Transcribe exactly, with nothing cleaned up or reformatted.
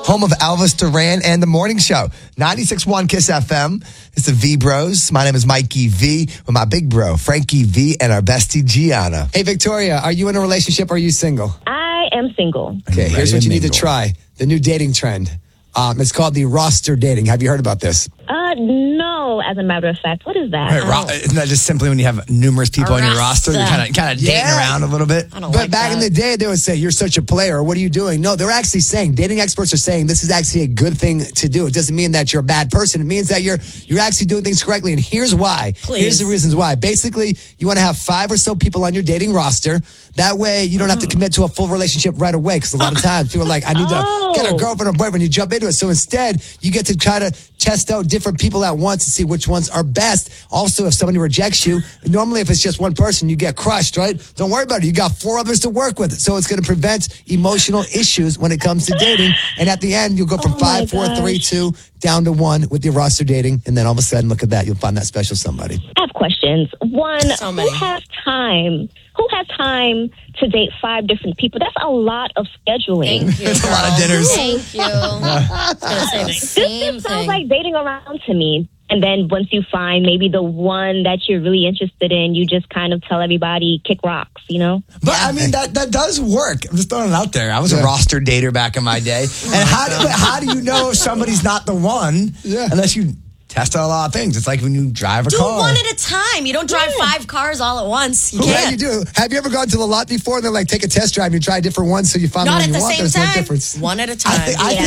home of Elvis Duran and The Morning Show. ninety-six point one Kiss F M. It's the V Bros. My name is Mikey V with my big bro, Frankie V, and our bestie, Gianna. Hey, Victoria, are you in a relationship or are you single? I am single. Okay, Ready here's to what you need to mingle. try. The new dating trend. Um, it's called the roster dating. Have you heard about this? Uh, no, as a matter of fact. What is that? Right, ro- isn't that just simply when you have numerous people on your roster, you're Roster. kind of kind of dating Yeah. around a little bit? I don't But like back that. in the day, they would say, you're such a player. What are you doing? No, they're actually saying, dating experts are saying this is actually a good thing to do. It doesn't mean that you're a bad person. It means that you're you're actually doing things correctly. And here's why. Please. Here's the reasons why. Basically, you want to have five or so people on your dating roster. That way, you don't have to commit to a full relationship right away. Because a lot of times, people are like, I need Oh. to get a girlfriend or boyfriend. You jump into it. So instead, you get to try to test out different people at once and see which ones are best. Also, if somebody rejects you, normally if it's just one person, you get crushed, right? Don't worry about it. You got four others to work with. So it's going to prevent emotional issues when it comes to dating. And at the end, you'll go from Oh my five, four, gosh. three, two, down to one with your roster dating. And then all of a sudden, look at that. You'll find that special somebody. I have questions. One, So who many. has time? Who has time to date five different people? That's a lot of scheduling. Thank you. It's a lot of girl. dinners. Thank you. I was gonna say the This same just sounds thing. like dating around to me. And then once you find maybe the one that you're really interested in, you just kind of tell everybody, kick rocks, you know? But I mean, that, that does work. I'm just throwing it out there. I was a Yeah. roster dater back in my day. And how do, but how do you know if somebody's not the one Yeah. unless you test out a lot of things? It's like when you drive a Do car. one at a time. You don't drive Yeah. five cars all at once. You Yeah, can't. you do. Have you ever gone to the lot before? And they're like, take a test drive. You try different ones so you find Not the one at you the want. same There's time. no difference. One at a I time. think, I Yeah.